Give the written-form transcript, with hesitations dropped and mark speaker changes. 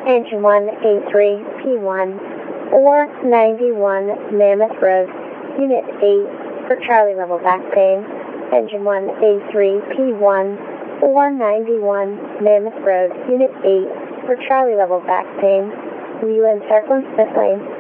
Speaker 1: Engine 1A3, P1, 491 Mammoth Road, Unit 8, for Charlie level back pain. Engine 1A3, P1, 491 Mammoth Road, Unit 8, for Charlie level back pain. Will you encircle Smith Lane?